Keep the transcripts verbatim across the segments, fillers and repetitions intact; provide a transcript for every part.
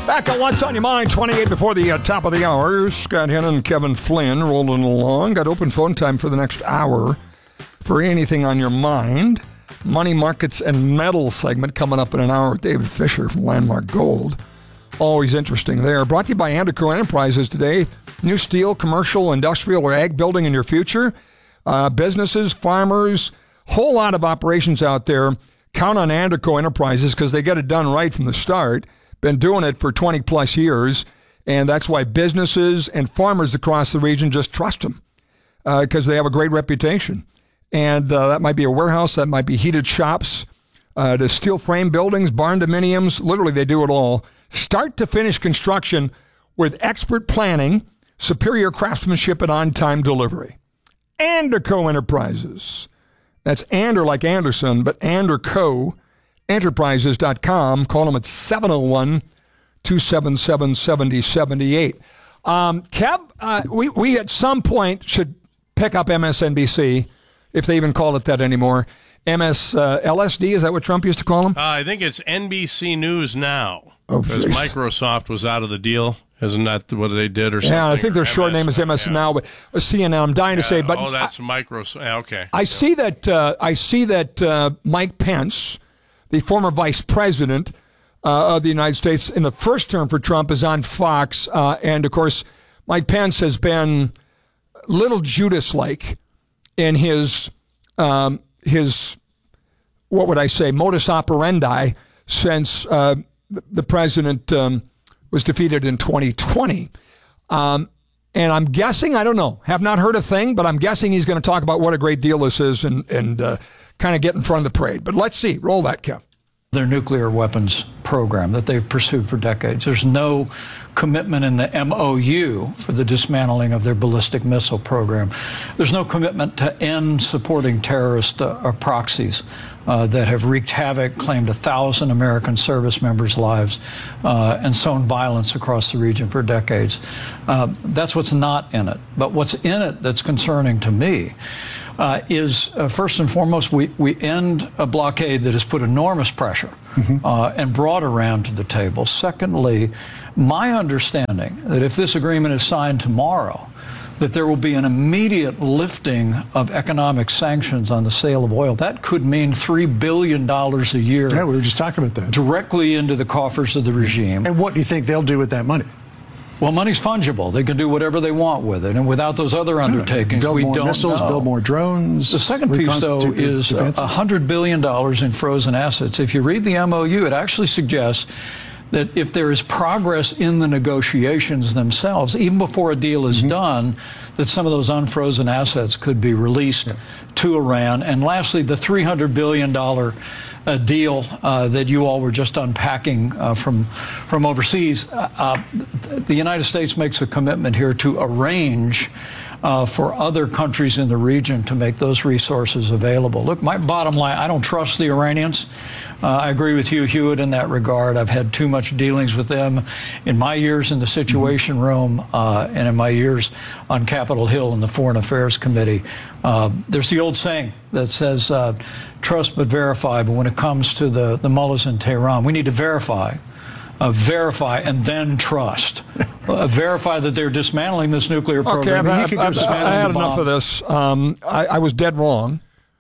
Back on What's on Your Mind, twenty-eight before the uh, top of the hour. Scott Hennon and Kevin Flynn rolling along. Got open phone time for the next hour for anything on your mind. Money, markets, and metal segment coming up in an hour with David Fisher from Landmark Gold. Always interesting there. Brought to you by Anderco Enterprises today. New steel, commercial, industrial, or ag building in your future. Uh, businesses, farmers, whole lot of operations out there. Count on Anderco Enterprises because they get it done right from the start. Been doing it for twenty plus years, and that's why businesses and farmers across the region just trust them because uh, they have a great reputation. And uh, that might be a warehouse, that might be heated shops, uh, the steel frame buildings, barn dominiums. Literally, they do it all. Start to finish construction with expert planning, superior craftsmanship, and on-time delivery. Anderco Enterprises. That's Ander like Anderson, but Anderco Enterprises dot com. Call them at seven oh one, two seven seven, seven oh seven eight. Um, Kev, uh, we, we at some point should pick up M S N B C, if they even call it that anymore. M S, uh, L S D, is that what Trump used to call them? Uh, I think it's N B C News now. Oh, because geez. Microsoft was out of the deal. Isn't that what they did or something? Yeah, I think their short name is M S N yeah. now, but C N N, I'm dying yeah. to say. But oh, that's Microsoft. Yeah, okay. I yeah. see that, uh, I see that uh, Mike Pence, the former vice president uh, of the United States in the first term for Trump, is on Fox. Uh, and, of course, Mike Pence has been little Judas-like in his, um, his what would I say, modus operandi since uh, the president um, was defeated in twenty twenty. Um, and I'm guessing, I don't know, have not heard a thing, but I'm guessing he's going to talk about what a great deal this is and, and uh, kind of get in front of the parade. But let's see. Roll that, Kev. Their nuclear weapons program that they've pursued for decades. There's no commitment in the M O U for the dismantling of their ballistic missile program. There's no commitment to end supporting terrorist uh, or proxies uh, that have wreaked havoc, claimed a thousand American service members' lives, uh, and sown violence across the region for decades. Uh, that's what's not in it. But what's in it that's concerning to me Uh, is, uh, first and foremost, we, we end a blockade that has put enormous pressure mm-hmm. uh, and brought Iran to the table. Secondly, my understanding that if this agreement is signed tomorrow, that there will be an immediate lifting of economic sanctions on the sale of oil. That could mean three billion dollars a year. Yeah, we were just talking about that. Directly into the coffers of the regime. And what do you think they'll do with that money? Well, money's fungible. They can do whatever they want with it. And without those other undertakings, build we more don't missiles, know. build more drones. The second piece, though, is one hundred billion dollars in frozen assets. If you read the M O U, it actually suggests that if there is progress in the negotiations themselves, even before a deal is mm-hmm. done, that some of those unfrozen assets could be released yeah. to Iran. And lastly, the three hundred billion dollars uh, deal uh, that you all were just unpacking uh, from, from overseas. Uh, uh, the United States makes a commitment here to arrange Uh, for other countries in the region to make those resources available. Look, my bottom line, I don't trust the Iranians. Uh, I agree with Hugh Hewitt in that regard. I've had too much dealings with them in my years in the Situation Room uh, and in my years on Capitol Hill in the Foreign Affairs Committee. Uh, there's the old saying that says, uh, trust but verify, but when it comes to the, the mullahs in Tehran, we need to verify. Uh, verify and then trust. Uh, verify that they're dismantling this nuclear program. Okay, I've, I've, I've, I had enough of this. Um, I, I was dead wrong.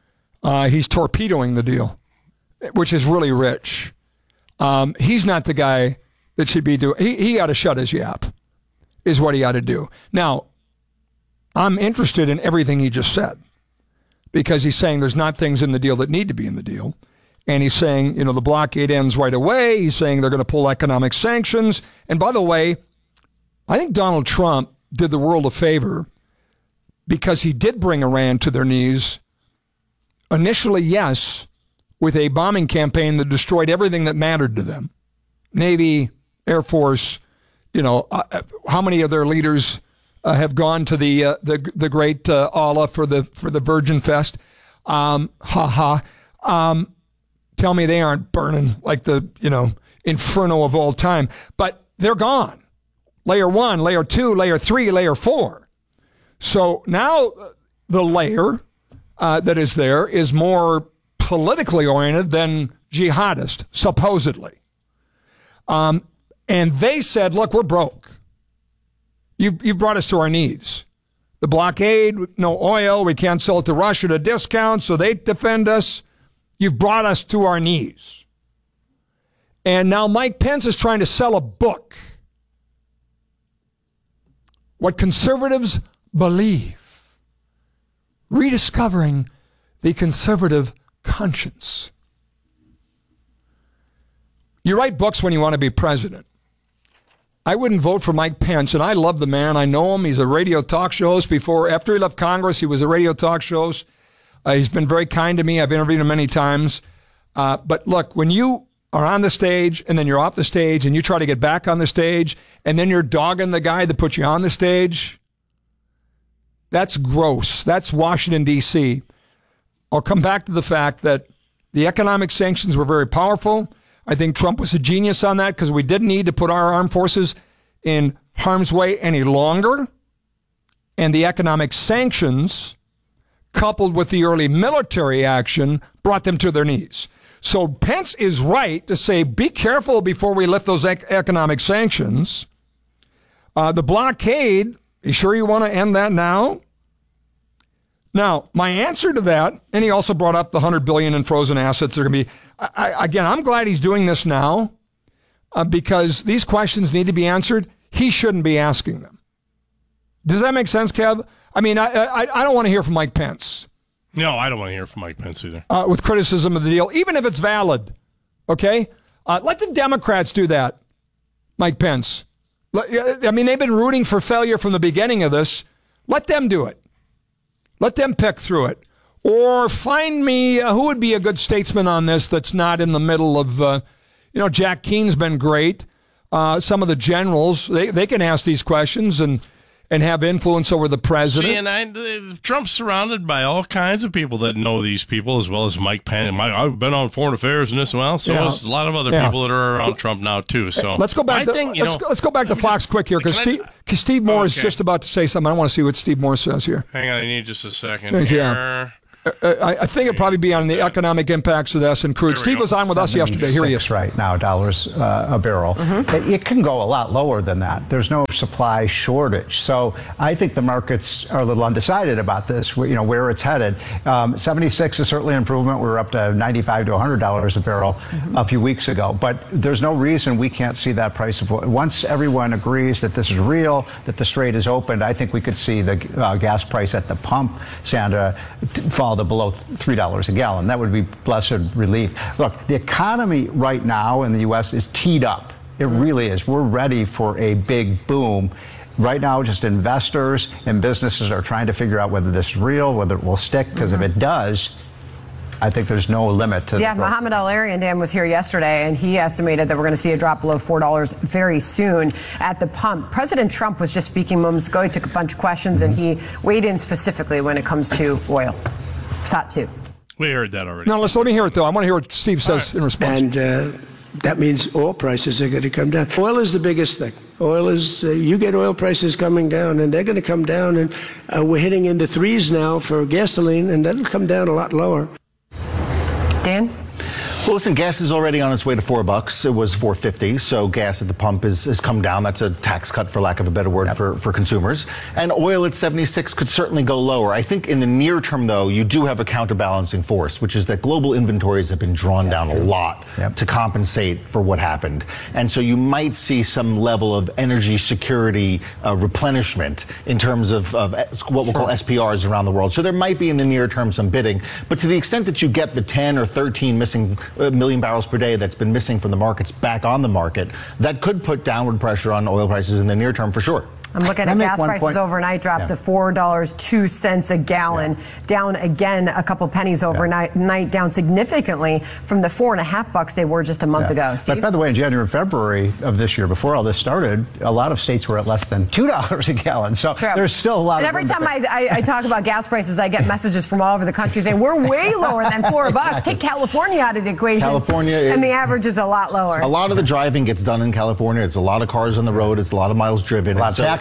Uh, he's torpedoing the deal, which is really rich. Um, he's not the guy that should be doing. He he got to shut his yap, is what he ought to do. Now, I'm interested in everything he just said because he's saying there's not things in the deal that need to be in the deal. And he's saying, you know, the blockade ends right away. He's saying they're going to pull economic sanctions. And by the way, I think Donald Trump did the world a favor because he did bring Iran to their knees. Initially, yes, with a bombing campaign that destroyed everything that mattered to them. Navy, Air Force, you know, uh, how many of their leaders uh, have gone to the uh, the the great uh, Allah for the for the Virgin Fest? Um, ha ha. Um, Tell me they aren't burning like the, you know, inferno of all time. But they're gone. Layer one, layer two, layer three, layer four. So now the layer uh, that is there is more politically oriented than jihadist, supposedly. Um, And they said, look, we're broke. You, you brought us to our knees. The blockade, no oil, we can't sell it to Russia at a discount, so they defend us. You've brought us to our knees. And now Mike Pence is trying to sell a book. What conservatives believe. Rediscovering the conservative conscience. You write books when you want to be president. I wouldn't vote for Mike Pence, and I love the man. I know him. He's a radio talk show host. Before, after he left Congress, he was a radio talk show host. Uh, he's been very kind to me. I've interviewed him many times. Uh, but look, when you are on the stage and then you're off the stage and you try to get back on the stage and then you're dogging the guy that put you on the stage, that's gross. That's Washington, D C I'll come back to the fact that the economic sanctions were very powerful. I think Trump was a genius on that because we didn't need to put our armed forces in harm's way any longer. And the economic sanctions, coupled with the early military action, brought them to their knees. So Pence is right to say, be careful before we lift those ec- economic sanctions. Uh, the blockade, you sure you want to end that now? Now, my answer to that, and he also brought up the one hundred billion dollars in frozen assets. They're going to be, I, I, again, I'm glad he's doing this now uh, because these questions need to be answered. He shouldn't be asking them. Does that make sense, Kev? I mean, I, I, I don't want to hear from Mike Pence. No, I don't want to hear from Mike Pence either. Uh, with criticism of the deal, even if it's valid, okay? Uh, let the Democrats do that, Mike Pence. I mean, they've been rooting for failure from the beginning of this. Let them do it. Let them pick through it. Or find me, uh, who would be a good statesman on this that's not in the middle of, uh, you know, Jack Keene's been great. Uh, some of the generals, they, they can ask these questions and, and have influence over the president. See, and I, uh, Trump's surrounded by all kinds of people that know these people, as well as Mike Pence. Mike, I've been on foreign affairs and this and well, so yeah. there's a lot of other yeah. people that are around Trump now too. So let's go back. I To, think, let's, know, go, let's go back to Fox just, quick here because Steve, Steve Moore oh, okay. is just about to say something. I want to see what Steve Moore says here. Hang on, I need just a second. Yeah. Here. Uh, I, I think it'll probably be on the economic impacts of this and crude. Steve go. was on with us yesterday. Here he is. Right now, dollars uh, a barrel. Mm-hmm. It, it can go a lot lower than that. There's no supply shortage. So I think the markets are a little undecided about this, you know, where it's headed. Um, seventy-six is certainly an improvement. We were up to ninety-five to one hundred dollars a barrel mm-hmm. a few weeks ago. But there's no reason we can't see that price of oil. Once everyone agrees that this is real, that the strait is opened, I think we could see the uh, gas price at the pump, Sandra, fall to below three dollars a gallon. That would be blessed relief. Look, the economy right now in the U S is teed up. It really is. We're ready for a big boom. Right now, just investors and businesses are trying to figure out whether this is real, whether it will stick, because mm-hmm. if it does, I think there's no limit to yeah, the Mohammed Al-Arian Dan was here yesterday, and he estimated that we're going to see a drop below four dollars very soon at the pump. President Trump was just speaking moments ago. He took a bunch of questions, mm-hmm. and he weighed in specifically when it comes to oil. Sat two. We heard that already. No, let's let me hear it, though. I want to hear what Steve says right. in response. And uh, that means oil prices are going to come down. Oil is the biggest thing. Oil is, uh, you get oil prices coming down, and they're going to come down, and uh, we're hitting in the threes now for gasoline, and that'll come down a lot lower. Dan? Well, listen, gas is already on its way to four bucks. It was four fifty, so gas at the pump is, has come down. That's a tax cut, for lack of a better word, yep. for, for consumers. And oil at seventy-six could certainly go lower. I think in the near term, though, you do have a counterbalancing force, which is that global inventories have been drawn yep. down a lot yep. to compensate for what happened. And so you might see some level of energy security uh, replenishment in terms of, of what we'll sure. call S P Rs around the world. So there might be in the near term some bidding. But to the extent that you get the ten or thirteen missing a million barrels per day that's been missing from the markets back on the market, that could put downward pressure on oil prices in the near term for sure. I'm looking at gas prices point? overnight dropped yeah. to four dollars and two cents a gallon, yeah. down again a couple pennies overnight, yeah. night, down significantly from the four and a half bucks they were just a month yeah. ago. Steve? But by the way, in January and February of this year, before all this started, a lot of states were at less than two dollars a gallon. So True. there's still a lot and of every time I, I, I talk about gas prices, I get messages from all over the country saying we're way lower than four bucks. Take California out of the equation. California and is, the average is a lot lower. A lot of the driving gets done in California. It's a lot of cars on the road. It's a lot of miles driven. A lot of so, taxes.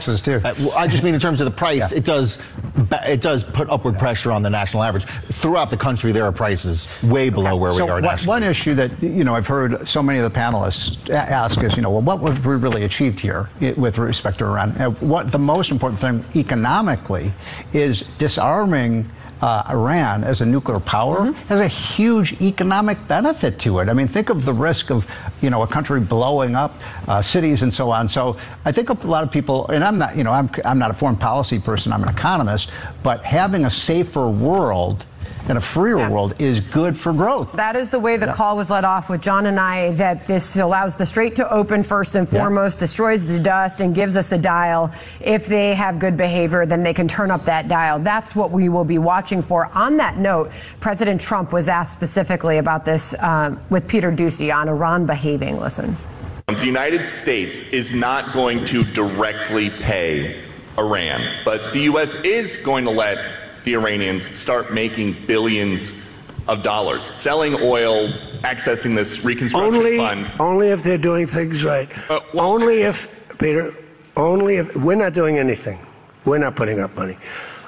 taxes too. Uh, well, I just mean in terms of the price, Yeah. it does it does put upward pressure on the national average. Throughout the country, there are prices way below where so we are one, nationally. one issue that you know I've heard so many of the panelists a- ask is, you know, well, what have we really achieved here i- with respect to Iran? Uh, what the most important thing economically is disarming Uh, Iran as a nuclear power mm-hmm. has a huge economic benefit to it. I mean, think of the risk of, you know, a country blowing up uh, cities and so on. So I think a lot of people, and I'm not, you know, I'm, I'm not a foreign policy person, I'm an economist, but having a safer world and a freer Yeah. world is good for growth. That is the way the Yeah. call was led off with John and I, that this allows the Strait to open first and Yeah. foremost, destroys the dust, and gives us a dial. If they have good behavior, then they can turn up that dial. That's what we will be watching for. On that note, President Trump was asked specifically about this um, with Peter Doocy on Iran behaving. Listen. The United States is not going to directly pay Iran, but the U S is going to let the Iranians start making billions of dollars, selling oil, accessing this reconstruction Only, fund. only if they're doing things right. Uh, well, only if, Peter, only if, we're not doing anything. We're not putting up money.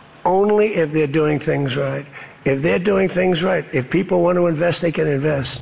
Only if they're doing things right. If they're doing things right, if people want to invest, they can invest.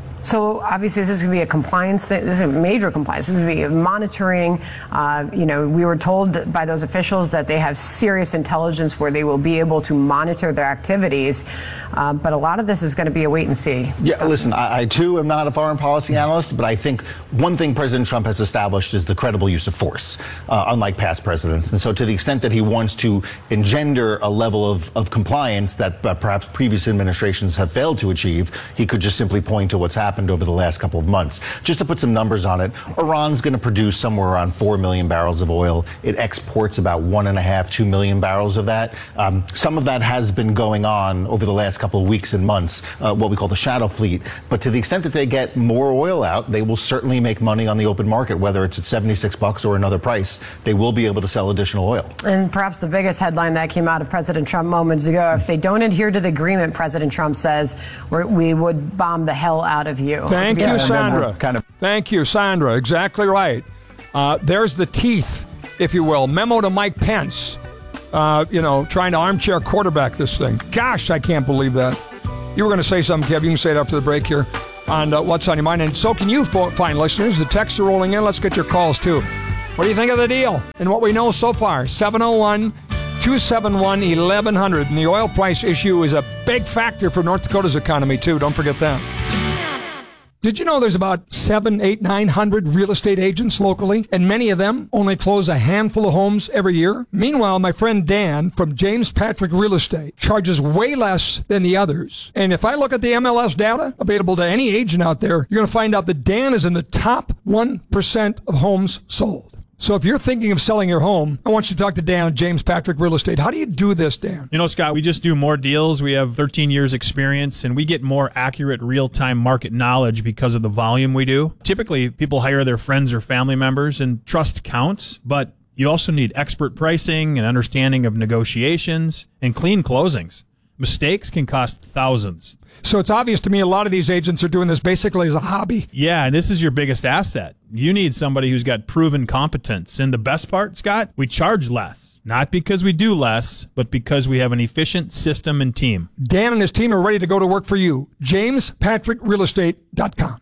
So obviously this is going to be a compliance thing. This is a major compliance. This is going to be monitoring. Uh, you know, we were told by those officials that they have serious intelligence where they will be able to monitor their activities. Uh, but a lot of this is going to be a wait and see. Yeah, listen, I, I too am not a foreign policy analyst, but I think one thing President Trump has established is the credible use of force, uh, unlike past presidents. And so to the extent that he wants to engender a level of, of compliance that uh, perhaps previous administrations have failed to achieve, he could just simply point to what's happened over the last couple of months. Just to put some numbers on it, Iran's going to produce somewhere around four million barrels of oil. It exports about one and a half, two million barrels of that. Um, some of that has been going on over the last couple of weeks and months, uh, what we call the shadow fleet. But to the extent that they get more oil out, they will certainly make money on the open market, whether it's at seventy-six bucks or another price. They will be able to sell additional oil. And perhaps the biggest headline that came out of President Trump moments ago, if they don't adhere to the agreement, President Trump says, we're, we would bomb the hell out of you. Thank Yeah. you, Sandra. Kind of. Thank you, Sandra. Exactly right. Uh, there's the teeth, if you will. Memo to Mike Pence. Uh, you know, trying to armchair quarterback this thing. Gosh, I can't believe that. You were going to say something, Kev. You can say it after the break here on uh, What's on Your Mind. And so can you, fine listeners. The texts are rolling in. Let's get your calls, too. What do you think of the deal and what we know so far? seven oh one, two seven one, eleven hundred. And the oil price issue is a big factor for North Dakota's economy, too. Don't forget that. Did you know there's about seven, eight, nine hundred real estate agents locally, and many of them only close a handful of homes every year? Meanwhile, my friend Dan from James Patrick Real Estate charges way less than the others. And if I look at the M L S data available to any agent out there, you're going to find out that Dan is in the top one percent of homes sold. So if you're thinking of selling your home, I want you to talk to Dan at James Patrick Real Estate. How do you do this, Dan? You know, Scott, we just do more deals. We have thirteen years experience, and we get more accurate real-time market knowledge because of the volume we do. Typically, people hire their friends or family members, and trust counts, but you also need expert pricing and understanding of negotiations and clean closings. Mistakes can cost thousands. So it's obvious to me a lot of these agents are doing this basically as a hobby. Yeah, and this is your biggest asset. You need somebody who's got proven competence. And the best part, Scott, we charge less. Not because we do less, but because we have an efficient system and team. Dan and his team are ready to go to work for you. James Patrick Real Estate dot com.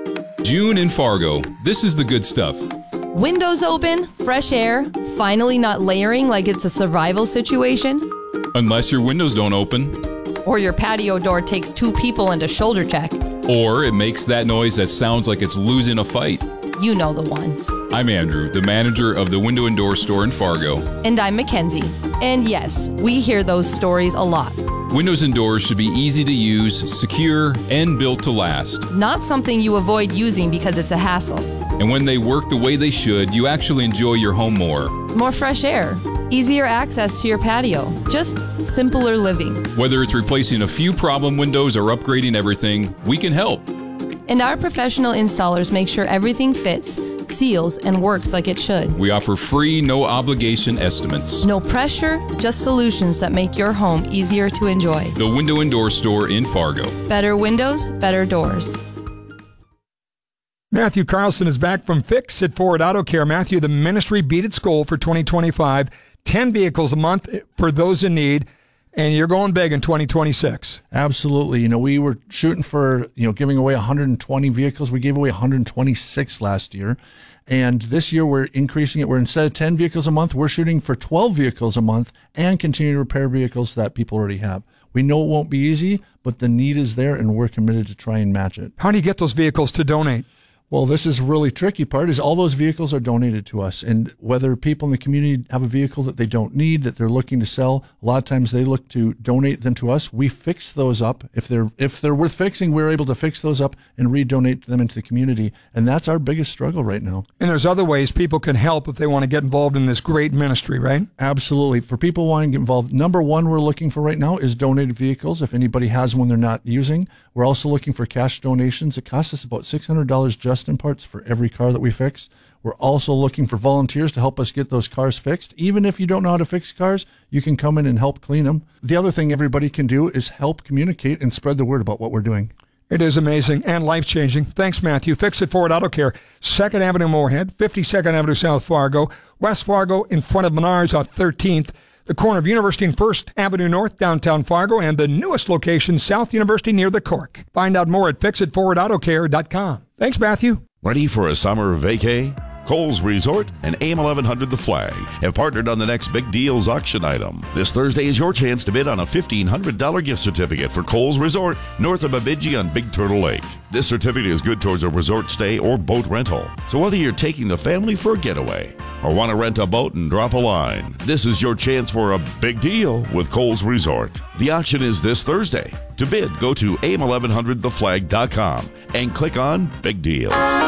June in Fargo. This is the good stuff. Windows open, fresh air, finally not layering like it's a survival situation. Unless your windows don't open. Or your patio door takes two people and a shoulder check. Or it makes that noise that sounds like it's losing a fight. You know the one. I'm Andrew, the manager of the Window and Door Store in Fargo. And I'm Mackenzie. And yes, we hear those stories a lot. Windows and doors should be easy to use, secure, and built to last. Not something you avoid using because it's a hassle. And when they work the way they should, you actually enjoy your home more. More fresh air. Easier access to your patio. Just simpler living. Whether it's replacing a few problem windows or upgrading everything, we can help. And our professional installers make sure everything fits, seals, and works like it should. We offer free, no-obligation estimates. No pressure, just solutions that make your home easier to enjoy. The Window and Door Store in Fargo. Better windows, better doors. Matthew Carlson is back from Fix It Ford Auto Care. Matthew, the ministry beat its goal for twenty twenty-five, ten vehicles a month for those in need, and you're going big in twenty twenty-six. Absolutely. You know, we were shooting for, you know, giving away one hundred twenty vehicles. We gave away one hundred twenty-six last year. And this year we're increasing it. We're instead of ten vehicles a month, we're shooting for twelve vehicles a month and continue to repair vehicles that people already have. We know it won't be easy, but the need is there and we're committed to try and match it. How do you get those vehicles to donate? Well, this is really tricky part is all those vehicles are donated to us. And whether people in the community have a vehicle that they don't need, that they're looking to sell, a lot of times they look to donate them to us. We fix those up. If they're if they're worth fixing, we're able to fix those up and redonate them into the community. And that's our biggest struggle right now. And there's other ways people can help if they want to get involved in this great ministry, right? Absolutely. For people wanting to get involved, number one we're looking for right now is donated vehicles. If anybody has one they're not using. We're also looking for cash donations. It costs us about six hundred dollars just in parts for every car that we fix. We're also looking for volunteers to help us get those cars fixed. Even if you don't know how to fix cars, you can come in and help clean them. The other thing everybody can do is help communicate and spread the word about what we're doing. It is amazing and life-changing. Thanks, Matthew. Fix It Ford Auto Care, second Avenue Moorhead, fifty-second Avenue South Fargo, West Fargo in front of Menards on thirteenth, the corner of University and First Avenue North, downtown Fargo, and the newest location, South University near the Cork. Find out more at fix it ford auto care dot com. Thanks, Matthew. Ready for a summer vacay? Coles Resort and A M eleven hundred The Flag have partnered on the next Big Deals auction item. This Thursday is your chance to bid on a fifteen hundred dollars gift certificate for Coles Resort north of Bemidji on Big Turtle Lake. This certificate is good towards a resort stay or boat rental. So whether you're taking the family for a getaway or want to rent a boat and drop a line, this is your chance for a big deal with Coles Resort. The auction is this Thursday. To bid, go to A M eleven hundred the flag dot com and click on Big Deals.